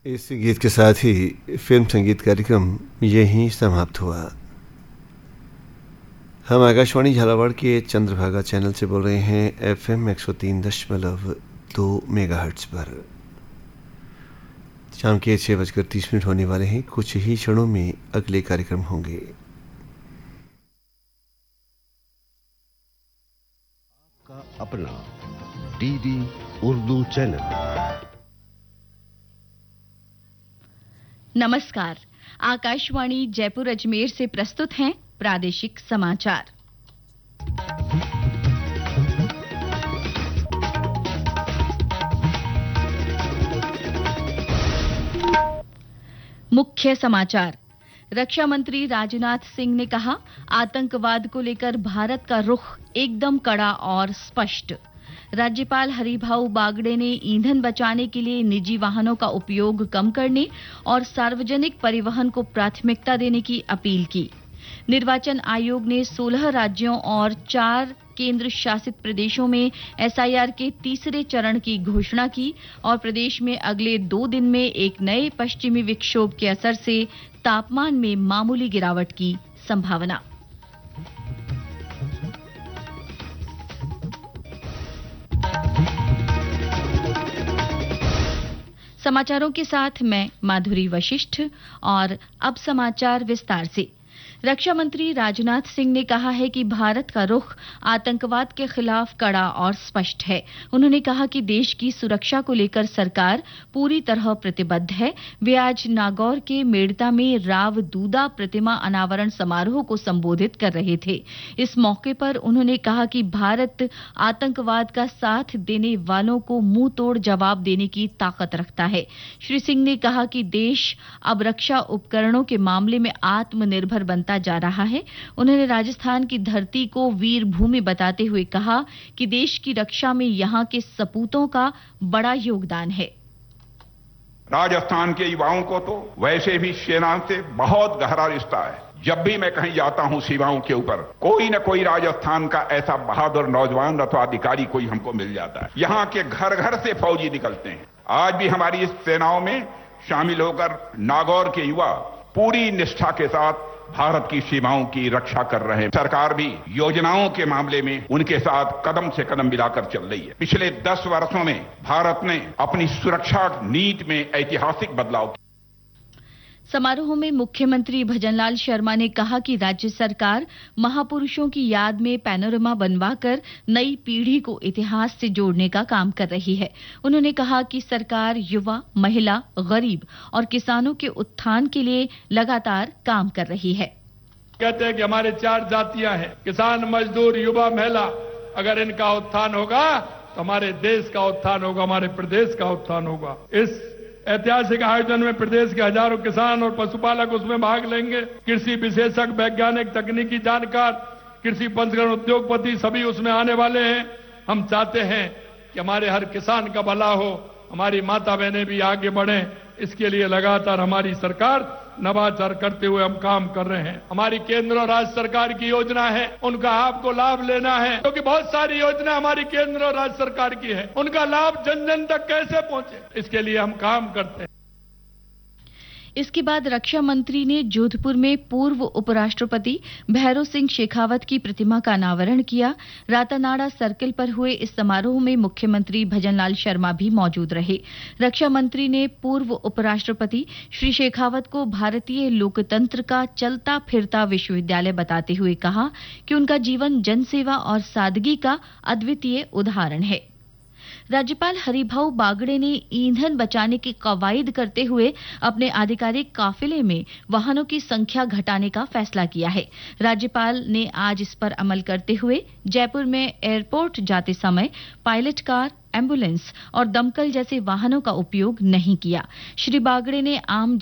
इस गीत के साथ ही फिल्म संगीत कार्यक्रम यहीं समाप्त हुआ। हम आकाशवाणी झालावाड़ के चंद्रभागा चैनल से बोल रहे हैं FM 103.2 मेगाहर्ट्ज पर। शाम के 6:30 होने वाले हैं। कुछ ही क्षणों में अगले कार्यक्रम होंगे। आपका अपना DD उर्दू चैनल। नमस्कार, आकाशवाणी जयपुर अजमेर से प्रस्तुत हैं प्रादेशिक समाचार। मुख्य समाचार। रक्षा मंत्री राजनाथ सिंह ने कहा, आतंकवाद को लेकर भारत का रुख एकदम कड़ा और स्पष्ट। राज्यपाल हरिभाऊ बागड़े ने ईंधन बचाने के लिए निजी वाहनों का उपयोग कम करने और सार्वजनिक परिवहन को प्राथमिकता देने की अपील की। निर्वाचन आयोग ने 16 राज्यों और 4 केंद्र शासित प्रदेशों में SIR के तीसरे चरण की घोषणा की और प्रदेश में अगले 2 दिन में एक नए पश्चिमी विक्षोभ के असर से तापमान में मामूली गिरावट की संभावना। समाचारों के साथ मैं माधुरी वशिष्ठ और अब समाचार विस्तार से। रक्षा मंत्री राजनाथ सिंह ने कहा है कि भारत का रुख आतंकवाद के खिलाफ कड़ा और स्पष्ट है। उन्होंने कहा कि देश की सुरक्षा को लेकर सरकार पूरी तरह प्रतिबद्ध है। वे आज नागौर के मेड़ता में राव दूदा प्रतिमा अनावरण समारोह को संबोधित कर रहे थे। इस मौके पर उन्होंने कहा कि भारत आतंकवाद का साथ देने वालों को मुंह तोड़ जवाब देने की ताकत रखता है। श्री सिंह ने कहा कि देश अब रक्षा उपकरणों के मामले में आत्मनिर्भर बनता जा रहा है। उन्होंने राजस्थान की धरती को वीर भूमि बताते हुए कहा कि देश की रक्षा में यहां के सपूतों का बड़ा योगदान है। राजस्थान के युवाओं को तो वैसे भी सेना से बहुत गहरा रिश्ता है। जब भी मैं कहीं जाता हूं सीमाओं के ऊपर, कोई न कोई राजस्थान का ऐसा बहादुर नौजवान अथवा अधिकारी कोई हमको मिल जाता है। यहां के घर घर से फौजी निकलते हैं। आज भी हमारी इस सेनाओं में शामिल होकर नागौर के युवा पूरी निष्ठा के साथ भारत की सीमाओं की रक्षा कर रहे हैं। सरकार भी योजनाओं के मामले में उनके साथ कदम से कदम मिलाकर चल रही है। पिछले 10 वर्षों में भारत ने अपनी सुरक्षा नीति में ऐतिहासिक बदलाव किया। समारोह में मुख्यमंत्री भजनलाल शर्मा ने कहा कि राज्य सरकार महापुरुषों की याद में पैनोरमा बनवाकर नई पीढ़ी को इतिहास से जोड़ने का काम कर रही है। उन्होंने कहा कि सरकार युवा, महिला, गरीब और किसानों के उत्थान के लिए लगातार काम कर रही है। कहते हैं कि हमारे 4 जातियां हैं, किसान, मजदूर, युवा, महिला। अगर इनका उत्थान होगा तो हमारे देश का उत्थान होगा, हमारे प्रदेश का उत्थान होगा। इस ऐतिहासिक आयोजन में प्रदेश के हजारों किसान और पशुपालक उसमें भाग लेंगे। कृषि विशेषज्ञ, वैज्ञानिक, तकनीकी जानकार, कृषि पंचगण, उद्योगपति सभी उसमें आने वाले हैं। हम चाहते हैं कि हमारे हर किसान का भला हो, हमारी माता बहनें भी आगे बढ़ें। इसके लिए लगातार हमारी सरकार नवाचार करते हुए हम काम कर रहे हैं। हमारी केंद्र और राज्य सरकार की योजना है, उनका आपको लाभ लेना है, क्योंकि बहुत सारी योजना हमारी केंद्र और राज्य सरकार की है। उनका लाभ जन जन तक कैसे पहुंचे, इसके लिए हम काम करते हैं। इसके बाद रक्षा मंत्री ने जोधपुर में पूर्व उपराष्ट्रपति भैरों सिंह शेखावत की प्रतिमा का अनावरण किया। रातानाड़ा सर्किल पर हुए इस समारोह में मुख्यमंत्री भजनलाल शर्मा भी मौजूद रहे। रक्षा मंत्री ने पूर्व उपराष्ट्रपति श्री शेखावत को भारतीय लोकतंत्र का चलता फिरता विश्वविद्यालय बताते हुए कहा कि उनका जीवन जनसेवा और सादगी का अद्वितीय उदाहरण है। राज्यपाल हरिभाऊ बागड़े ने ईंधन बचाने की कवायद करते हुए अपने आधिकारिक काफिले में वाहनों की संख्या घटाने का फैसला किया है। राज्यपाल ने आज इस पर अमल करते हुए जयपुर में एयरपोर्ट जाते समय पायलट कार, एम्बुलेंस और दमकल जैसे वाहनों का उपयोग नहीं किया। श्री बागड़े ने आम